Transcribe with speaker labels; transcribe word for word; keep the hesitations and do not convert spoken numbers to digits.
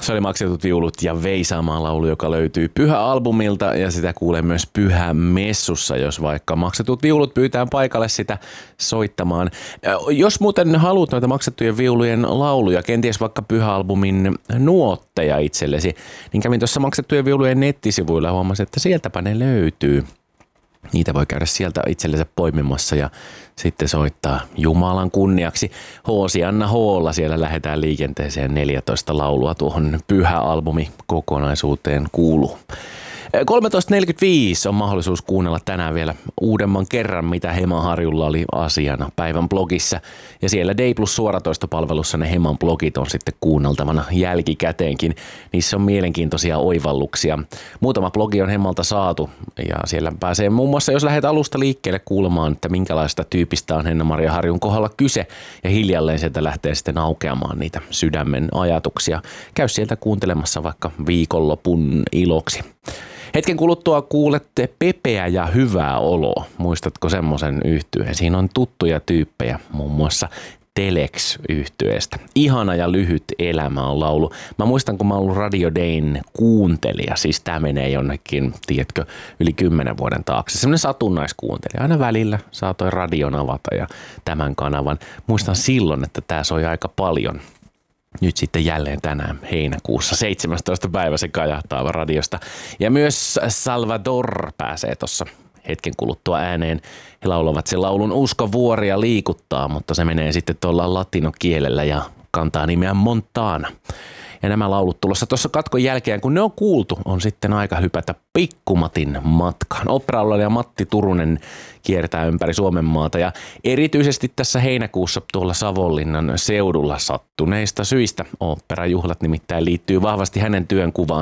Speaker 1: Se oli Maksetut viulut ja Veisaamaan laulu, joka löytyy Pyhä-albumilta ja sitä kuulee myös Pyhä-messussa, jos vaikka Maksetut viulut pyytää paikalle sitä soittamaan. Jos muuten haluat noita Maksettujen viulujen lauluja, kenties vaikka Pyhä-albumin nuotteja itsellesi, niin kävin tuossa Maksettujen viulujen nettisivuilla ja huomasin, että sieltäpä ne löytyy. Niitä voi käydä sieltä itsellensä poimimassa ja sitten soittaa Jumalan kunniaksi. Hoosianna Hoolla siellä lähdetään liikenteeseen, neljätoista laulua tuohon Pyhä-albumi kokonaisuuteen kuuluu. kolmetoista neljäkymmentäviisi on mahdollisuus kuunnella tänään vielä uudemman kerran, mitä Hemaharjulla oli asiana päivän blogissa. Ja siellä Day Plus suoratoistopalvelussa ne Heman blogit on sitten kuunneltavana jälkikäteenkin. Niissä on mielenkiintoisia oivalluksia. Muutama blogi on Hemalta saatu ja siellä pääsee muun muassa, jos lähdet alusta liikkeelle kuulemaan, että minkälaista tyypistä on Henna-Maria Harjun kohdalla kyse. Ja hiljalleen sieltä lähtee sitten aukeamaan niitä sydämen ajatuksia. Käy sieltä kuuntelemassa vaikka viikonlopun iloksi. Hetken kuluttua kuulette Pepeä ja hyvää oloa. Muistatko semmoisen yhtyeen? Siinä on tuttuja tyyppejä, muun muassa Telex-yhtyeestä. Ihana ja lyhyt elämä on laulu. Mä muistan, kun mä oon ollut Radio Dayn kuuntelija, siis tää menee jonnekin, tiedätkö, yli kymmenen vuoden taakse. Semmoinen satunnaiskuuntelija. Aina välillä saatoi radion avata ja tämän kanavan. Muistan silloin, että tää soi aika paljon. Nyt sitten jälleen tänään heinäkuussa seitsemästoista päivä se kajahtaa radiosta. Ja myös Salvador pääsee tuossa hetken kuluttua ääneen. He laulavat sen laulun Usko vuoria liikuttaa, mutta se menee sitten tuolla latinokielellä ja kantaa nimeä Montana. Ja nämä laulut tulossa tuossa katkon jälkeen, kun ne on kuultu, on sitten aika hypätä Pikkumatin matkaan. Opera-laulaja Matti Turunen kiertää ympäri Suomen maata ja erityisesti tässä heinäkuussa tuolla Savonlinnan seudulla sattuneista syistä. Oopperajuhlat nimittäin liittyy vahvasti hänen työnkuvaansa.